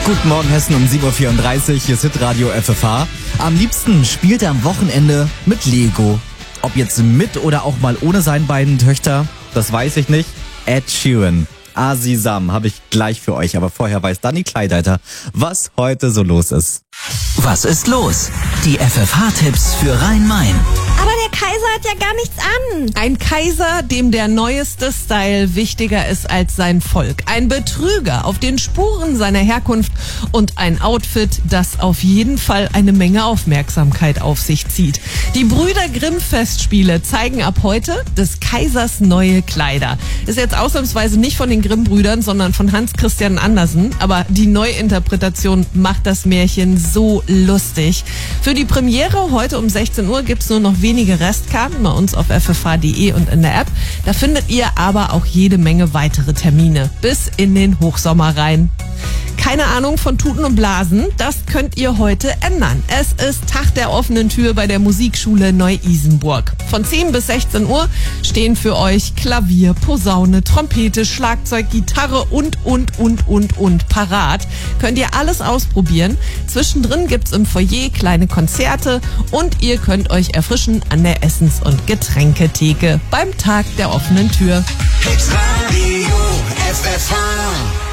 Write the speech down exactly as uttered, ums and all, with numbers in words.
Guten Morgen Hessen um sieben Uhr vierunddreißig, hier ist Hitradio F F H. Am liebsten spielt er am Wochenende mit Lego. Ob jetzt mit oder auch mal ohne seine beiden Töchter, das weiß ich nicht. Ed Sheeran, Asisam habe ich gleich für euch, aber vorher weiß Dani Kleideiter, was heute so los ist. Was ist los? Die F F H-Tipps für Rhein-Main. Aber der Kaiser hat ja gar nichts an. Ein Kaiser, dem der neueste Style wichtiger ist als sein Volk. Ein Betrüger auf den Spuren seiner Herkunft und ein Outfit, das auf jeden Fall eine Menge Aufmerksamkeit auf sich zieht. Die Brüder Grimm-Festspiele zeigen ab heute des Kaisers neue Kleider. Ist jetzt ausnahmsweise nicht von den Grimm-Brüdern, sondern von Hans Christian Andersen. Aber die Neuinterpretation macht das Märchen so lustig. Für die Premiere heute um sechzehn Uhr gibt's nur noch wenige Restkarten bei uns auf f f h punkt d e und in der App. Da findet ihr aber auch jede Menge weitere Termine bis in den Hochsommer rein. Keine Ahnung von Tuten und Blasen, das könnt ihr heute ändern. Es ist Tag der offenen Tür bei der Musikschule Neu-Isenburg. Von zehn bis sechzehn Uhr stehen für euch Klavier, Posaune, Trompete, Schlagzeug, Gitarre und, und, und, und, und parat. Könnt ihr alles ausprobieren. Zwischendrin gibt's im Foyer kleine Konzerte und ihr könnt euch erfrischen an der Essens- und Getränketheke beim Tag der offenen Tür. Hitradio F F H